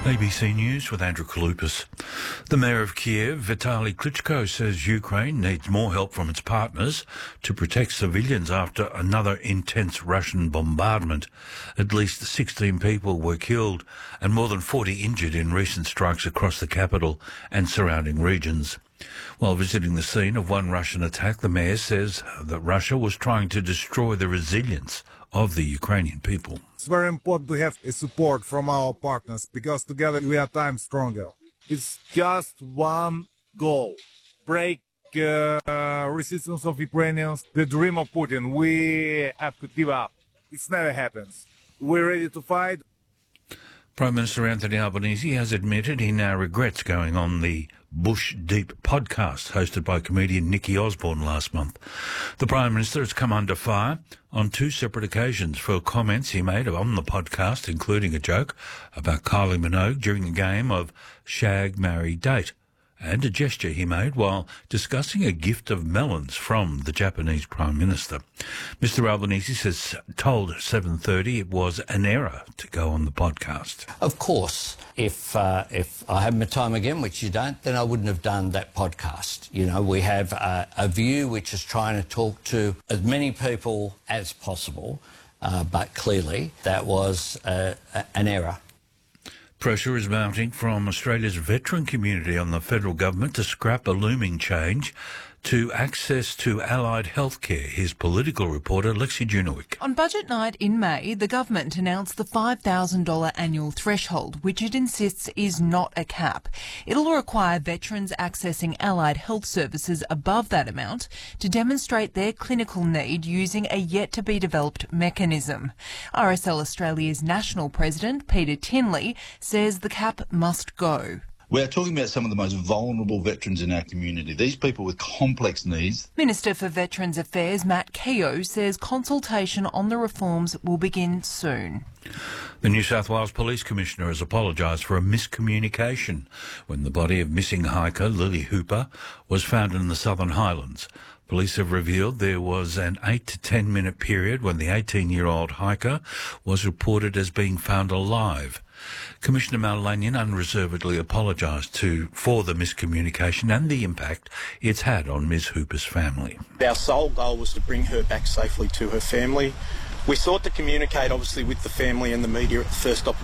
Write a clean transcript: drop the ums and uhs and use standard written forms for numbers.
ABC News with Andrew Kaloupas. The mayor of Kiev, Vitaly Klitschko, says Ukraine needs more help from its partners to protect civilians after another intense Russian bombardment. At least 16 people were killed and more than 40 injured in recent strikes across the capital and surrounding regions. While visiting the scene of one Russian attack, the mayor says that Russia was trying to destroy the resilience of the Ukrainian people. It's very important to have a support from our partners because together we are times stronger. It's just one goal: break resistance of Ukrainians. The dream of Putin. We have to give up. It never happens. We're ready to fight. Prime Minister Anthony Albanese has admitted he now regrets going on the Bush Deep podcast hosted by comedian Nikki Osborne last month. The Prime Minister has come under fire on two separate occasions for comments he made on the podcast, including a joke about Kylie Minogue during a game of Shag, Marry, Date, and a gesture he made while discussing a gift of melons from the Japanese Prime Minister. Mr Albanese says, told 7:30 it was an error to go on the podcast. Of course, if I had my time again, which you don't, then I wouldn't have done that podcast. You know, we have a view which is trying to talk to as many people as possible, but clearly that was an error. Pressure is mounting from Australia's veteran community on the federal government to scrap a looming change to access to allied healthcare. Here's political reporter Lexi Junowick. On budget night in May, the government announced the $5,000 annual threshold, which it insists is not a cap. It'll require veterans accessing allied health services above that amount to demonstrate their clinical need using a yet-to-be-developed mechanism. RSL Australia's national president, Peter Tinley, says the cap must go. We're talking about some of the most vulnerable veterans in our community, these people with complex needs. Minister for Veterans Affairs Matt Keogh says consultation on the reforms will begin soon. The New South Wales Police Commissioner has apologised for a miscommunication when the body of missing hiker Lily Hooper was found in the Southern Highlands. Police have revealed there was an 8 to 10 minute period when the 18-year-old hiker was reported as being found alive. Commissioner Mal Lanyon unreservedly apologised for the miscommunication and the impact it's had on Ms Hooper's family. Our sole goal was to bring her back safely to her family. We sought to communicate, obviously, with the family and the media at the first opportunity.